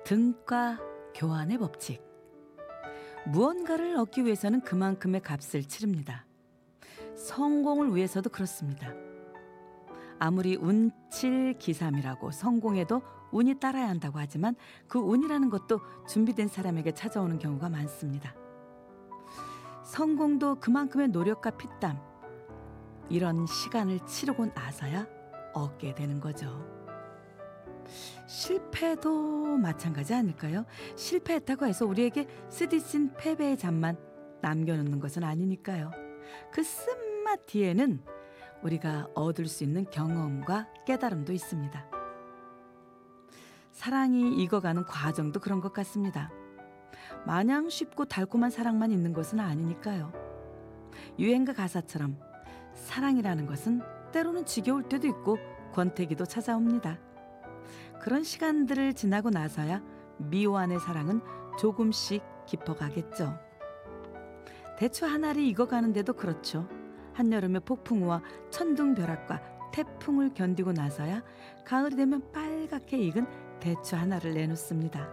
등가 교환의 법칙. 무언가를 얻기 위해서는 그만큼의 값을 치릅니다. 성공을 위해서도 그렇습니다. 아무리 운칠기삼이라고 성공에도 운이 따라야 한다고 하지만 그 운이라는 것도 준비된 사람에게 찾아오는 경우가 많습니다. 성공도 그만큼의 노력과 피땀, 이런 시간을 치르고 나서야 얻게 되는 거죠. 실패도 마찬가지 아닐까요? 실패했다고 해서 우리에게 쓰디쓴 패배의 잔만 남겨놓는 것은 아니니까요. 그 쓴맛 뒤에는 우리가 얻을 수 있는 경험과 깨달음도 있습니다. 사랑이 익어가는 과정도 그런 것 같습니다. 마냥 쉽고 달콤한 사랑만 있는 것은 아니니까요. 유행가 가사처럼 사랑이라는 것은 때로는 지겨울 때도 있고 권태기도 찾아옵니다. 그런 시간들을 지나고 나서야 미완의 사랑은 조금씩 깊어가겠죠. 대추 한 알이 익어가는데도 그렇죠. 한여름의 폭풍우와 천둥벼락과 태풍을 견디고 나서야 가을이 되면 빨갛게 익은 대추 하나를 내놓습니다.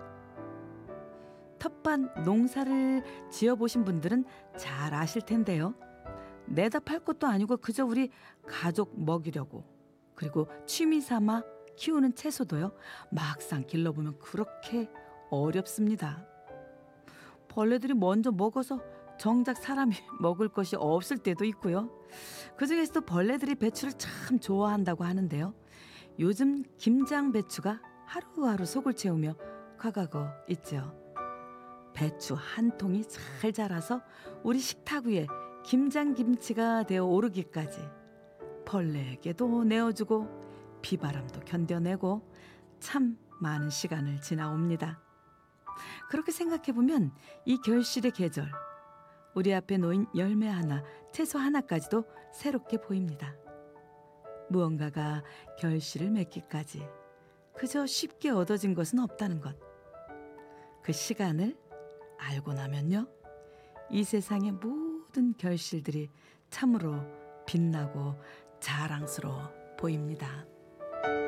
텃밭 농사를 지어보신 분들은 잘 아실 텐데요. 내다 팔 것도 아니고 그저 우리 가족 먹이려고, 그리고 취미 삼아 키우는 채소도요, 막상 길러보면 그렇게 어렵습니다. 벌레들이 먼저 먹어서 정작 사람이 먹을 것이 없을 때도 있고요. 그중에서도 벌레들이 배추를 참 좋아한다고 하는데요. 요즘 김장 배추가 하루하루 속을 채우며 커가고 있죠. 배추 한 통이 잘 자라서 우리 식탁 위에 김장김치가 되어 오르기까지 벌레에게도 내어주고 비바람도 견뎌내고 참 많은 시간을 지나옵니다. 그렇게 생각해보면 이 결실의 계절, 우리 앞에 놓인 열매 하나, 채소 하나까지도 새롭게 보입니다. 무언가가 결실을 맺기까지 그저 쉽게 얻어진 것은 없다는 것. 그 시간을 알고 나면요, 이 세상의 모든 결실들이 참으로 빛나고 자랑스러워 보입니다.